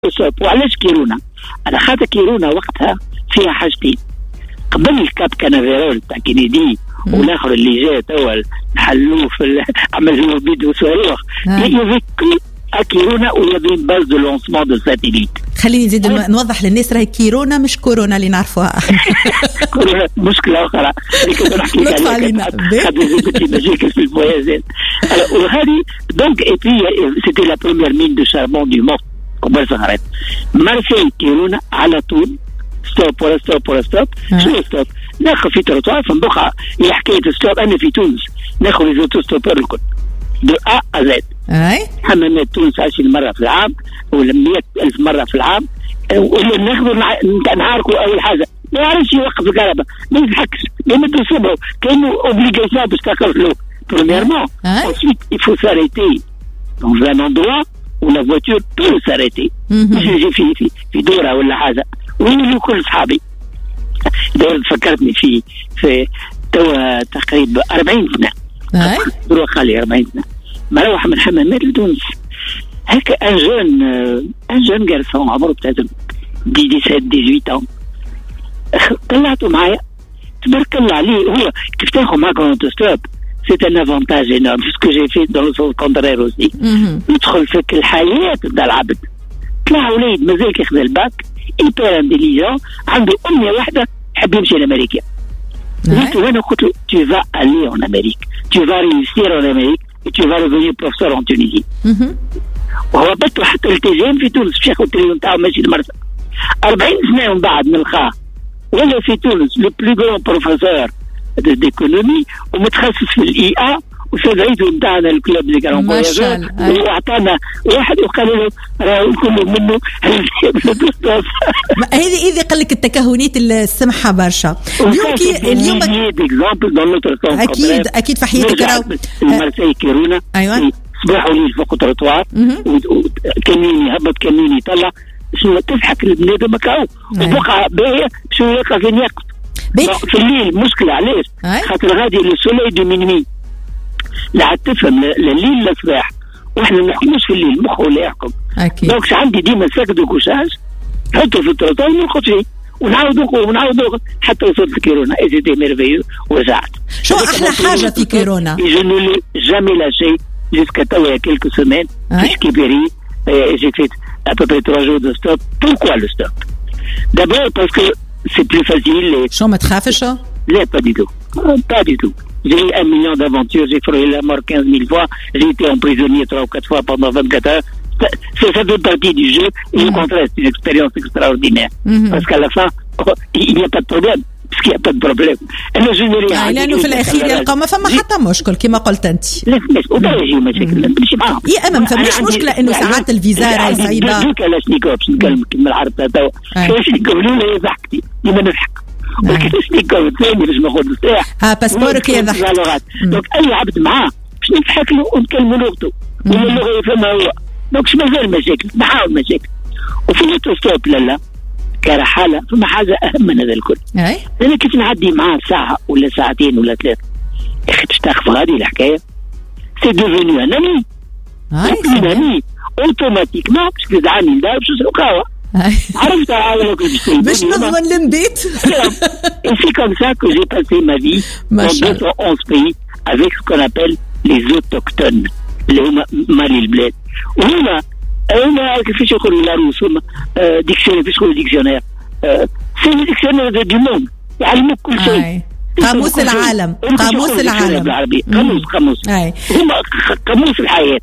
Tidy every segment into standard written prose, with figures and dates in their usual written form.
وعلاش كيرونا؟ على خاطر كيرونا وقتها فيها حاجتين. قبل الكاب كانافيرول تاع كينيدي والاخر اللي جاء توا الحلوف عمل بيد وصاروخ يذكر كيرونا ويبين باز دو لونسمون دو ساتيليت. خليني نزيد نوضح للناس راهي كيرونا مش كورونا اللي نعرفوها. كورونا مشكله اخرى اللي نحكي عليها هذه مشاكل في الموازين. وهذه دونك اي بي سيتي لا بروميير مين دو شاربون دو موند كوبا صغرت مارسي كيرونا على طول ستوب ولا ستوب ولا ستوب. شنو ستوب؟ ناخذ في تروطوار في مبقى هي حكايه ستوب. انا في تونس ناخذ لي زوتو ستوبر الكل دو ا ا زد. حمامات تونس 20 مره في العام ولا 100,000 مره في العام. ولا ناخذ نعاركوا اول حاجه ما يعرفش يوقف الكهرباء ما يضحكش لما تصبوا كانوا اوبليغاسيون باش تقف له premièrement. Ensuite il faut s'arrêter dans un endroit où la voiture peut s'arrêter. مش في دوره ولا حاجه. وين كل صحابي دور فكرتني في توا تقريبا 40 سنه روح خالي 40 سنه مروح من حمامات لتونس هكا ان جون غارسون عمره بتاع 17-18 طلعته معايا تبارك الله عليه. هو كيف تاخذ معك اونتوستوب سي ان افونتاج انورم سكو جي في دون لو كونترير اوسي. يدخل فيك الحياه تبدا العبد طلع وليد مازال ياخذ الباك ايبر انتيليجون عنده امنيه واحده حب يمشي لامريكا. قلت له انا قلت له tu vas aller en Amérique, tu vas réussir en Amérique et tu vas revenir professeur en Tunisie. وهو بطل حتى التزام في تونس باش ياخذ التليفون تاعو ماشي لمرسى 40 سنه ومن بعد نلقاه ولا في تونس لو بلو غران بروفيسور ديكونومي ومتخصص في الاي ا وسدعيته نتاعنا الكلوب اللي كانوا فواياجور واعطانا واحد وقال له راه كله منه هذه قال لك التكهنات السمحه برشا. اليوم اكيد في حياتك راهو المرسي كيرونا صباح وليل فوق التروطوار كمين يهبط كمين يطلع شنو تضحك البنادم هكا وبقى باهيه شنو يلقى فين يقف في الليل. مشكله علاش؟ خاطر غادي لو سولي دو مينوي لا تفهم الليل للصباح واحنا ما نحكموش في الليل مخه ولا يحكم. دونك عندي ديما ساك دو كوشاج حطه في التروطوار ونرقد فيه ونعاودوا حتى وصلت لكيرونا ايزيتي ميرفيو ورجعت. شو احلى حاجه في كيرونا؟ جو جامي لا شيء jusqu'à il y a quelques semaines puisqu'il périt j'ai fait à peu près 3 jours de stop. Pourquoi le stop? D'abord parce que c'est plus facile. شو ما تخافش؟ لا pas du tout. J'ai eu 1 million d'aventures, j'ai frôlé la mort 15 000 fois, j'ai été emprisonné 3 ou 4 fois pendant 24 heures. Ça fait partie du jeu et au contraire c'est une expérience extraordinaire parce qu'à la fin il n'y a pas de problème parce qu'il n'y a pas de problème. أنا جنري لأنه في الأخير يلقى ما فما حتى مشكل كما قلت أنت. لا وباقي يجيو مشاكل نمشي معاهم. يا أما ما فماش مشكلة إنه ساعات الفيزا راهي صعيبة. دوكا كلاشنيكوف باش نكلمك بالعربية توا. كلاشنيكوف الأولى ضحكتي ديما نضحك. وكلاشنيكوف الثاني باش ناخذ السلاح. باسبورك يضحك. دونك أي عبد معاه باش نضحك له ونكلموا لغته. ولا اللغة يفهمها هو. دونك مش مازال مشاكل نحاول مشاكل. وفي الأوتوستوب لا كرحالة فما حاجة أهم من هذا الكل. أنا كيف نعدي معاه ساعة ولا ساعتين ولا 3 يا أخي تشتاق في غادي الحكاية سي دوفينيو أن أمي أمي أوتوماتيكمان باش تدعاني ندار باش نشرب قهوة عرفت عاولك باش نضمن البيت. Et c'est comme ça que j'ai passé ma vie dans 211 pays avec ce qu'on appelle les autochtones اللي هما مالي البلاد وهما كيفاش يقولوا لاروس هما ديكسيونير كيفاش يقولوا ديكسيونير سي ديكسيونير دو موند يعلموك كل شيء. قاموس العالم بالعربي قاموس هما قاموس الحياة.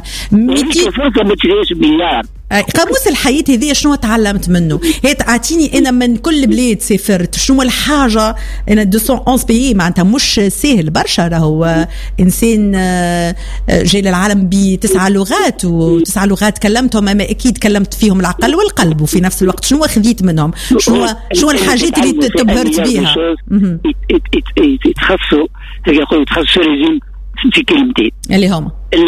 فرصة ما تشريش مليار. قاموس الحياة هذه شنو تعلمت منه؟ هي تعطيني أنا من كل بلاد سافرت شنو الحاجة أنا 211 بي معناتها مش سهل برشا راهو إنسان جاي للعالم ب9 لغات و9 لغات كلمتهم أما أكيد كلمت فيهم العقل والقلب وفي نفس الوقت شنو أخذيت منهم شنو الحاجات اللي تبهرت بيها؟ يتخصصوا يقولوا يتخصصوا ريزيم في كلمتين اللي هما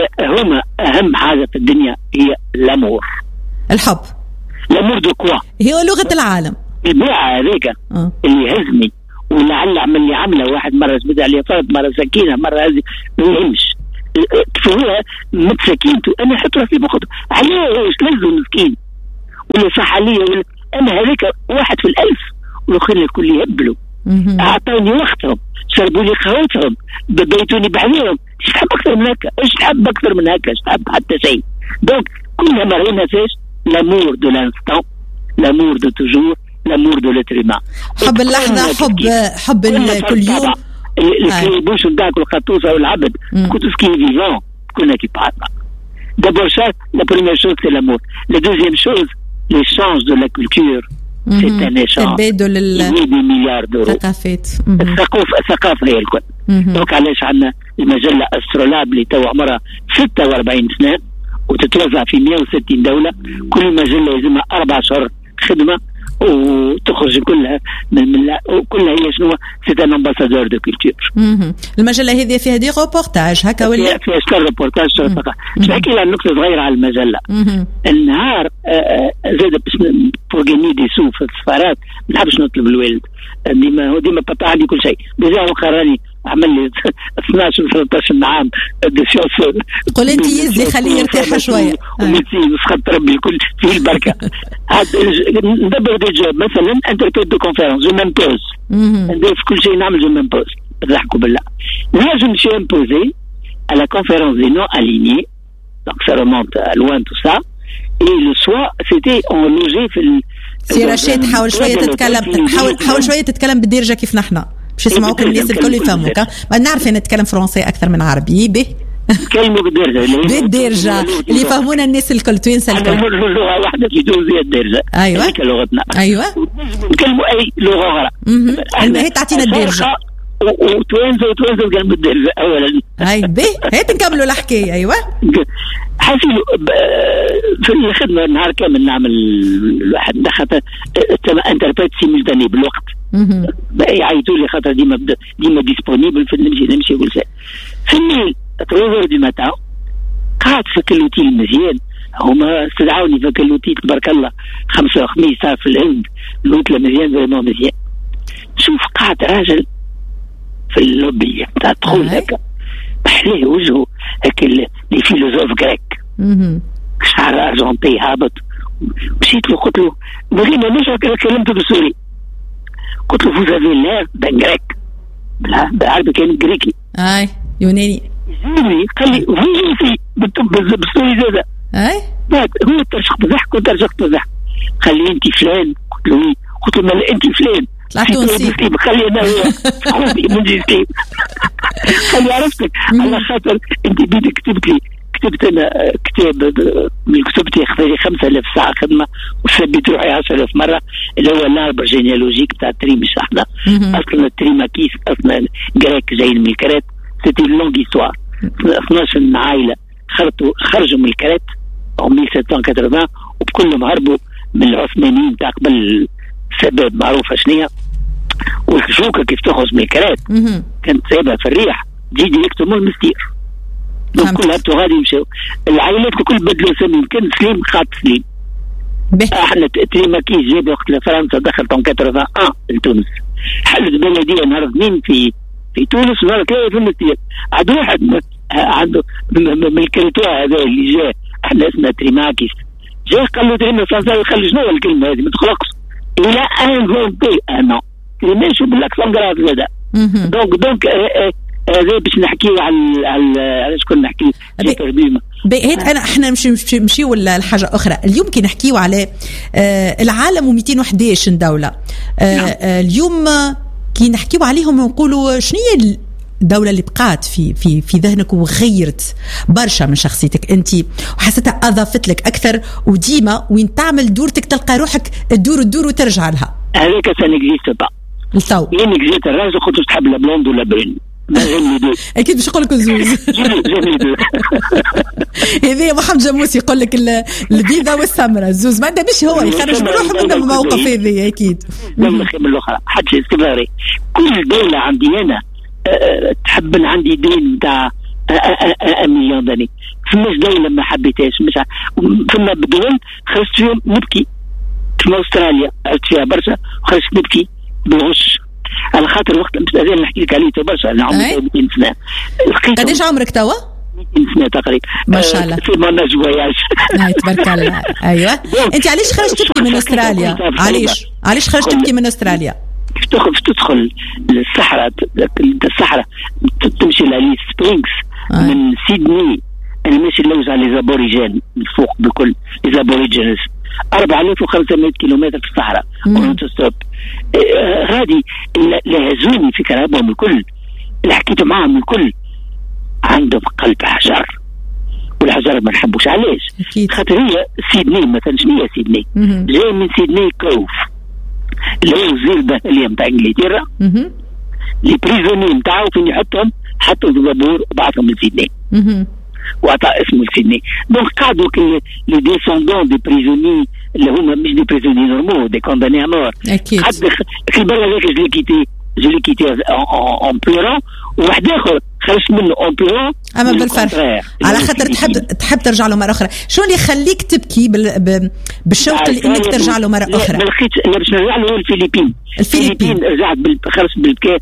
أهم حاجة في الدنيا هي الأمور الحب. الأمور دو كوا هي لغة العالم البيعة هذيك اللي يهزني ولعل عمل لي عملة واحد مرة سبت عليه فرد مرة سكينة مرة هذه ما يهمش كيف هو متسكينته أنا حط راسي بخطه عليه إيش لازم مسكين ولا صحاليه انا هذاك واحد في الألف، والاخرين الكل يهبلوا. اعطوني وقتهم، شربوا لي قهوتهم، بيتوني بعليهم. ايش تحب اكثر من هكا؟ ايش تحب اكثر من هكا؟ ايش تحب حتى شيء؟ دونك كلها مرينا فيش لامور دو لانستون، لامور دو توجور، لامور دو لتريما. حب اللحظه، حب كل يوم. الكليبوش نتاعك والخطوصه والعبد كنت سكي فيفون كنا كي بعضنا. D'abord ça, la première chose c'est l'amour. La deuxième chose, l'échange de la culture. C'est un échange. Il y a des milliards d'euros. الثقافة هي الكل. دونك علاش عندنا المجلة أسترولاب اللي تو عمرها 46 سنة وتتوزع في 160 دولة. كل مجلة يلزمها 4 أشهر خدمة وتخرج كلها كلها هي شنو؟ سي ان امباسادور دو كولتور. المجله هذه فيها دي روبورتاج هكا ولا فيها شكل روبورتاج؟ نحكي لها نقطه صغيره على المجله. النهار زاد باش بوغيني دي سو في السفارات ما نحبش نطلب الوالد، ديما بابا عندي كل شيء بزاف وقراني عمل لي 12 13 عام دي سيونس. قول انت يزي خليه يرتاح شويه وميتين سخط ربي الكل فيه البركه. ندبر دي جوب مثلا انتربريت دو كونفيرونس جو ميمبوز ندير في كل شيء نعمل جو ميمبوز. نضحكوا بالله نجم نمشي امبوزي à la conférence des non alignés, donc ça remonte à loin tout ça, et le soir c'était on logeait في سي رشيد حاول شويه تتكلم، حاول شويه تتكلم بالدارجه كيف نحنا باش يسمعوك الناس الكل يفهموك. ما نعرف انا نتكلم فرنسي اكثر من عربي. به نتكلموا بالدارجه اللي يفهمونا الناس الكل. توين سالكم لغه واحده في تونس الدارجه. ايوه هذيك لغتنا. ايوه نتكلموا اي لغه اخرى. هي تعطينا الدارجه وتوانزو قلب الدارجه اولا. اي به هات نكملوا الحكايه. ايوه حاسين في الخدمه نهار كامل نعمل الواحد دخل انتربريت سيمultané بالوقت. يعيطوا لي خاطر ديما ديسپونيبل في نمشي كل شيء. في الليل 3 دي ماتان قاعد في كلوتي المزيان. هما استدعوني في كلوتي تبارك الله 5 وخميس صار في الهند لوتلا مزيان فريمون مزيان. شوف قاعد راجل في اللوبية تاع تدخل هكا بحليه وجهه هكا لي فيلوزوف غريك شعر ارجنتي هابط. مشيت له قلت له بغينا مش كلمته بالسوري قلت له فوزافي لير دان غريك بالعربي كان غريكي اي يوناني قال لي فوزي بالسوري زاده. اي هو ترشق بضحك وترشق بضحك. قال لي انت فلان؟ قلت له ما انت فلان طلعت تونسي. خلي انا هو خوفي من جيستيب. خلي عرفتك على خاطر انت بيدك كتبت انا كتاب من كتبتي خذي 5000 ساعه خدمه وثبت روحي 10,000 مره اللي هو الاربر جينيالوجيك تاع التري مش احنا اصلا التري ماكيس اصلا جريك جايين من الكرات. سيتي لونغ هيستوار. 12 عائله خرجوا من الكرات en 1780 وبكلهم هربوا من العثمانيين تاع قبل سبب معروفه شنية. والشوكه كيف تخرج من الكرات كانت سايبها في الريح تجي ديريكتومون المستير. كل هبطوا غادي يمشوا العائلات الكل بدلوا سمين. كان سليم خاط سليم. احنا تريماكيس جاب وقت لفرنسا دخلت en 81 لتونس. حلت بلديه نهار 2 في تونس ونهار 3 في المستير. عاد واحد عنده من الكريتوار هذا اللي جاء احنا اسمه تريماكيس جاء قال له تريما فرنساوي خلي شنو الكلمه هذه ما تخلقش الى انفونتي انا ماشي بالاكسون غراف زاده. دونك هذا باش نحكيو على شكون نحكي هيك انا احنا نمشيو ولا الحاجه اخرى. اليوم كي نحكيو على العالم و211 دوله. اليوم كي نحكيو عليهم ونقولوا شنو هي الدولة اللي بقات في ذهنك وغيرت برشا من شخصيتك انت وحسيتها اضافت لك اكثر وديما وين تعمل دورتك تلقى روحك تدور وترجع لها؟ هذاك سا نيكزيست با التو يعني نيكزيست الراجل خاطر تحب لا بلوند ولا برين اكيد باش نقول لك الزوز. هذا محمد جاموسي يقول لك البيضه والسمره الزوز ما عندها مش هو يخرج من روحه من الموقف هذا اكيد. من الاخرى حاجه استمراري. كل دوله عندي انا تحب عندي دين تاع 1 مليون دني. فماش دولة ما حبيتهاش مش فما بدول خرجت فيهم نبكي. في استراليا عشت فيها برشا وخرجت نبكي بالغش على خاطر وقت مش نحكي لك عليه برشا. انا عمري 200 سنة. قديش عمرك توا؟ 200 سنه تقريبا ما شاء الله في موناج فواياج. تبارك الله. ايوه انت علاش خرجت تبكي من استراليا؟ علاش خرجت تبكي من استراليا؟ تدخل للصحراء، الصحراء تمشي لالي سبرينغز من سيدني. انا ماشي نلوز على لي زابوريجين الفوق بكل لي زابوريجينز 4500 كيلومتر في الصحراء اونتو ستوب. هذه اللي هزوني في كلامهم الكل، اللي حكيت معهم الكل عندهم قلب حجر، والحجر ما نحبوش. علاش؟ خاطر هي سيدني مثلا، شنو هي سيدني؟ جاي من سيدني كوف اللي هو وزير الداخليه نتاع انجلترا. لي بريزوني نتاعو فين يحطهم؟ حطوا في بابور وبعثهم لسيدني وعطى اسمه لسيدني. دونك قعدوا لي ديسوندون دي بريزوني اللي هما مش دي بريزوني نورمال، دي كونداني ا مور. اكيد في البلد هذاك جو لي كيتي اون بلورون، وواحد اخر خرجت منه اون بلورون اما بالفرح على خاطر تحب ترجع له مره اخرى. شو اللي يخليك تبكي بالشوق اللي انك ترجع له مره اخرى؟ ما لقيتش انا باش نرجع له الفلبين رجعت خرجت بالبكاء.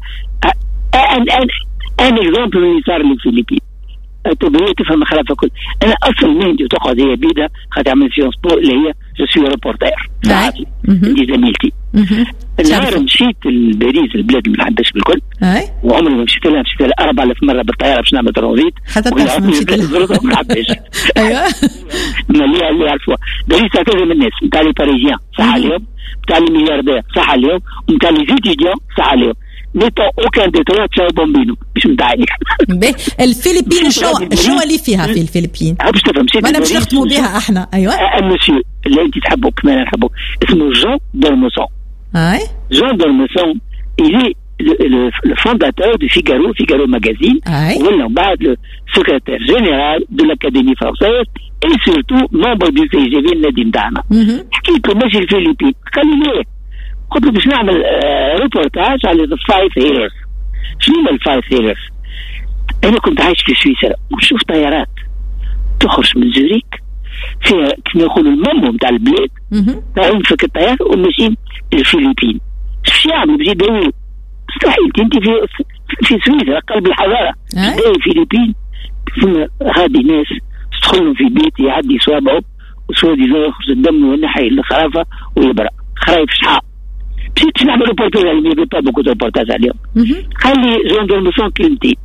ان اكزومبل اللي صار لي في الفلبين تبغي تفهم خلافه كل. انا اصلا مهنتي وتقعد هي بيدا خاطر عملت سيونس بو اللي هي جو سوي ريبورتير صحافي دي زميلتي. النهار مشيت لباريس البلاد اللي ما عندهاش بالكل، وعمري ما مشيت لها 4000 مره بالطياره باش نعمل ترانزيت حتى تعرف مشيت لها. ما عرفتش ايوه اللي يعرفوها باريس هكذا من الناس نتاع لي باريزيان صح عليهم، نتاع لي ملياردير صح عليهم، ونتاع لي زيتيديون صح عليهم. نيتو اوكان دي تروا تشاو بومبينو مش نتاعي. الفلبين شنو اللي فيها في الفلبين؟ باش تفهم شيء انا باش نختموا بها احنا. ايوه المسيو اللي انت تحبه كمان نحبه اسمه جون دورموسون. جون دورموسون il est le fondateur de Figaro Magazine, ولا بعد le secrétaire général de l'Académie française et surtout membre du CGV النادي نتاعنا. حكيت له ماشي الفلبين، قال لي ليه؟ قلت له باش نعمل ريبورتاج على الفايف هيرز. شنو الفايف هيرز؟ انا كنت عايش في سويسرا ونشوف طيارات تخرج من زوريك فيها كما يقولوا المامو نتاع البلاد تاعهم فك الطيار وماشيين الفلبين. شو يعملوا باش يداووا؟ مستحيل انت في سويسرا قلب الحضاره تداوي الفلبين. ثم هذه ناس تدخلوا في بيت يعدي صوابعه وصوابعه يخرج الدم والنحي الخرافه ويبرأ خرايف شحاء. مشيت نعمل ريبورتاج على مي با بوكو ريبورتاج عليهم. قال لي جون دورموسون كلمتين،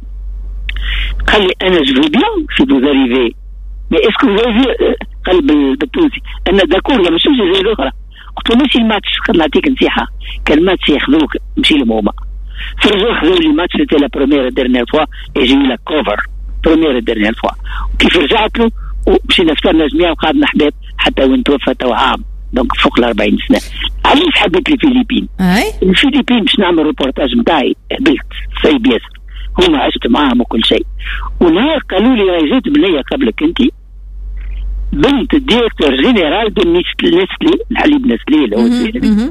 قال لي انا جو بيان سي فو اريفي مي اسكو فو قال بالتونسي انا داكور لا ماشي زي الاخرى. قلت له ماشي الماتش نعطيك نصيحه، كان ماتش ياخذوك مشي لهم هما فرجوا خذوا لي ماتش سيتي لا بروميير ديرنيير فوا اي جي لا كوفر بروميير ديرنيير فوا. وكيف رجعت له ومشينا فطرنا جميع وقعدنا حباب حتى وين توفى تو عام دونك فوق 40 سنه. علاش حبيت الفلبين؟ الفلبين باش نعمل ريبورتاج نتاعي قبلت صعيب ياسر، هما عشت معاهم وكل شيء. ونهار قالوا لي راهي جات بنيه قبلك انت بنت الديريكتور جينيرال دو نسلي الحليب نسلي اللي هو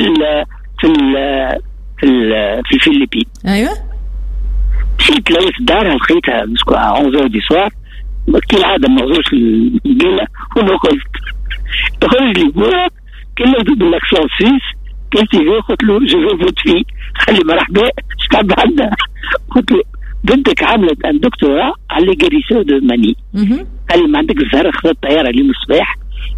في الفلبين. ايوه مشيت لويت دارها لقيتها مسكو 11 دي سوار كالعاده ما غزوش القيله وما قلت خرج لي بوك كلمته بالاكسون سويس قلت له قلت له جو فوت فيه خلي مرحبا شتعب عندها. قلت له بنتك عملت ان دكتوراه على جريسو دو ماني. قال لي ما عندك الزهره خذت الطياره اليوم الصباح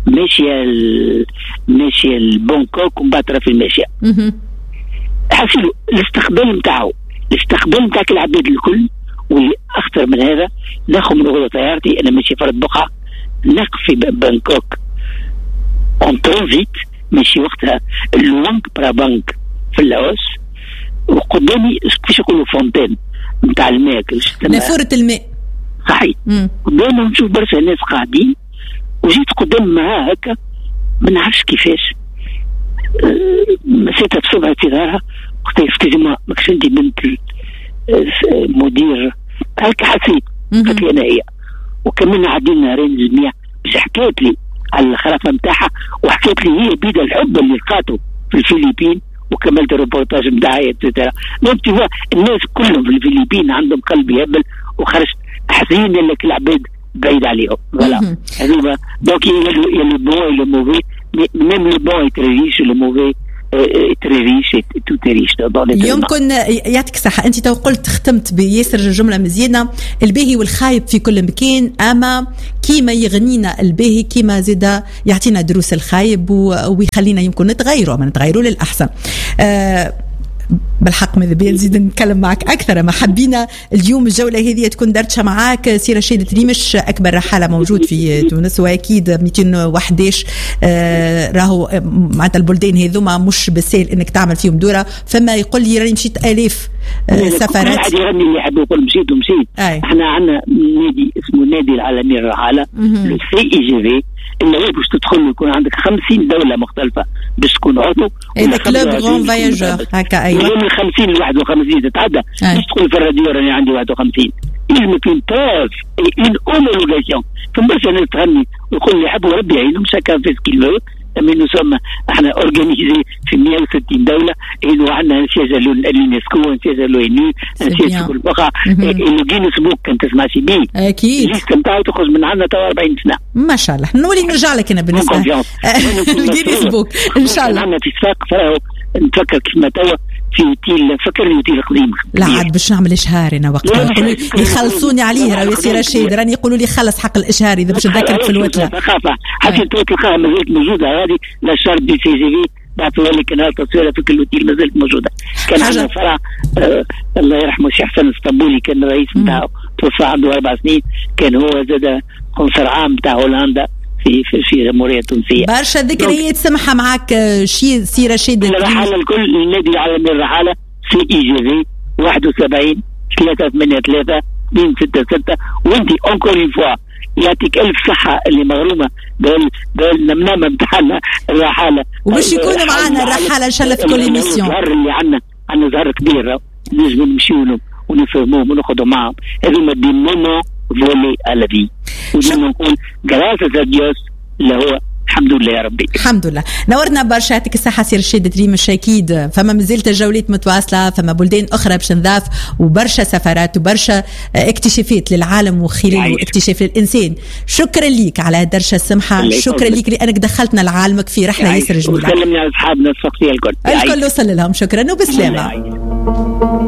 ماشيه البونكوك ومن بعد في الماشيه. حسيلو الاستقبال نتاعو الاستقبال نتاع العباد الكل. واخطر من هذا ناخذ من غدا طيارتي انا ماشي فرد بقعه نقف في بانكوك اون ترانزيت ماشي وقتها اللوانك برابانك في اللاوس وقدامي كيفاش يقولوا فونتين نتاع الماء نافورة الماء صحيح. قدامي نشوف برشا ناس قاعدين وجيت قدام معاه هكا ما نعرفش كيفاش مسيتها بصبع تظهرها قلت لها اسكيزيما ماكش انت بنت مدير هكا حسيت قلت لي انا هي. وكملنا عدينا نهارين جميع باش حكيت لي على الخرافه نتاعها وحكيت لي هي بيد الحب اللي لقاته في الفلبين وكملت الريبورتاج نتاعي اتسيتيرا. دونك الناس كلهم في الفلبين عندهم قلب يهبل وخرجت حزين لك العباد بعيد عليهم. فوالا هذوما دونك يا لو بون يا لو موفي ميم لو بون يتريش لو موفي تري ريش تو ريش. يمكن يعطيك صحة. أنت تو قلت ختمت بياسر جملة مزيانة، الباهي والخايب في كل مكان، أما كيما يغنينا الباهي كيما زيدا يعطينا دروس الخايب ويخلينا يمكن نتغيروا للأحسن. بالحق ماذا بيا نزيد نتكلم معك أكثر، ما حبينا اليوم الجولة هذه تكون درتشة معاك. سي رشيد تريمش أكبر رحالة موجود في تونس، وأكيد 211 راهو معناتها البلدان هذوما مش بالسهل إنك تعمل فيهم دورة. فما يقول لي راني مشيت آلاف سفرات. واحد يغني اللي يحب يقول مشيت ومشيت. احنا عندنا نادي اسمه النادي العالمي للرحالة CIGV، اللي هو باش تدخل يكون عندك 50 دولة مختلفة باش تكون عضو. إذا كلوب غون فاياجور هكا أيوة. من 50 ل 51 تتعدى باش تقول في الراديو راني عندي 51. il me impose une homologation. ثم باش أنا تغني ويقول لي حبوا ربي يعينهم شاكا في سكيلو. من نسمى احنا اورجانيزي في 160 دولة، إنه عندنا سياسة اليونسكو، سياسة الONU، سياسة كل بقى إنه جينيس بوك كنت تسمع شي بيه أكيد الليست نتاعو تخرج من عندنا تو 40 سنة ما شاء الله. نولي نرجع لك أنا بالنسبة الجينيس بوك إن شاء الله. عندنا في ساق فراو نفكر كيف ما توا في تيل، فكرني تيل قديم. لا عاد باش نعمل إشهار أنا وقت يخلصوني عليه راهو يا رشيد، راني يقولوا لي خلص حق الإشهار إذا باش نذكرك في الوتلة. ثقافة حتى تلقاها ما زالت موجودة. هذه لا شرط دي CIGV بعثوا لي كان تصويرها في كل وتيل ما زالت موجودة. كان عندنا فرع الله يرحمه الشيخ حسن الاسطنبولي كان الرئيس نتاعو، توفى عنده 4 سنين، كان هو زاد قنصل عام نتاع هولندا في الجمهورية التونسية. برشا ذكريات سمحة معك سي رشيد. الرحالة الكل النادي العالمي للرحالة CIGV 71 383 266. وانت اونكور اون فوا يعطيك ألف صحة اللي مغرومة بالنمنامة بتاعنا الرحالة، وباش يكونوا معنا الرحالة إن شاء الله في كل إيميسيون. الزهر اللي عندنا زهر كبير نجم نمشيو لهم ونفهموهم وناخذوا معهم. هذوما دي مومون فولي على في، وديما نقول جراسة ديوس اللي هو الحمد لله يا ربي. الحمد لله. نورنا برشا. يعطيك الصحة سي رشيد تريمش. أكيد فما مازالت جولات متواصلة، فما بلدان أخرى باش نضاف، وبرشا سفرات وبرشا اكتشافات للعالم وخلال اكتشاف الإنسان. شكرا ليك على الدرشة السمحة، شكرا ليك لأنك دخلتنا لعالمك في رحلة ياسر جميلة. وسلمني على أصحابنا الصفية الكل وصل لهم. شكرا وبسلامة.